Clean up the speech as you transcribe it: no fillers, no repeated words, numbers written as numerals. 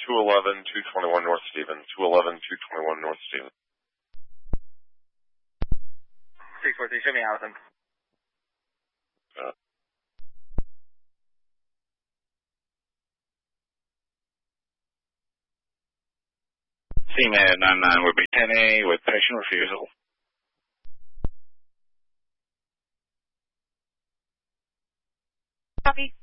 211-221 North Stevens. 211-221 North Stevens. 643, show me Allison. CMAD 99 would be 10A with patient refusal. Copy.